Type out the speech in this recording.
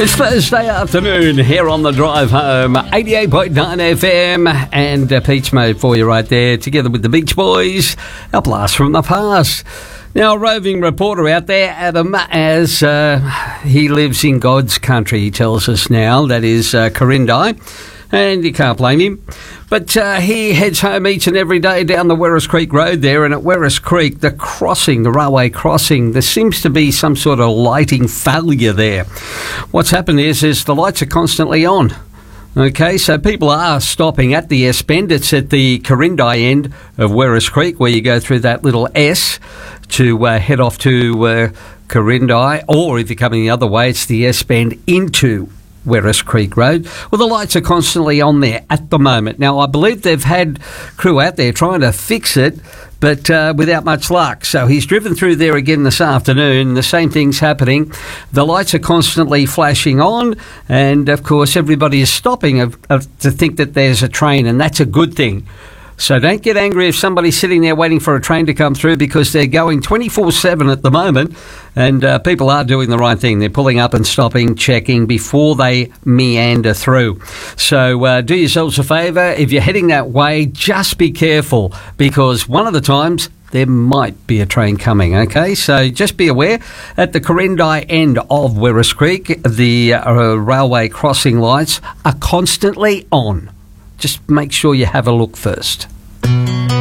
It's Thursday afternoon here on the drive home, 88.9 FM, and Peach Mode for you right there, together with the Beach Boys, a blast from the past. Now, a roving reporter out there, Adam, as he lives in God's country, he tells us now, that is Quirindi, and you can't blame him. But he heads home each and every day down the Werris Creek Road there, and at Werris Creek, the crossing, the railway crossing, there seems to be some sort of lighting failure there. What's happened is the lights are constantly on. Okay, so people are stopping at the S bend. It's at the Quirindi end of Werris Creek, where you go through that little S to head off to Quirindi, or if you're coming the other way, it's the S bend into Werris Creek Road. Well, the lights are constantly on there at the moment. Now, I believe they've had crew out there trying to fix it, but without much luck. So he's driven through there again this afternoon. The same thing's happening. The lights are constantly flashing on, and, of course, everybody is stopping to think that there's a train, and that's a good thing. So don't get angry if somebody's sitting there waiting for a train to come through, because they're going 24/7 at the moment, and people are doing the right thing. They're pulling up and stopping, checking before they meander through. So do yourselves a favour. If you're heading that way, just be careful, because one of the times there might be a train coming, okay? So just be aware. At the Quirindi end of Werris Creek, the railway crossing lights are constantly on. Just make sure you have a look first.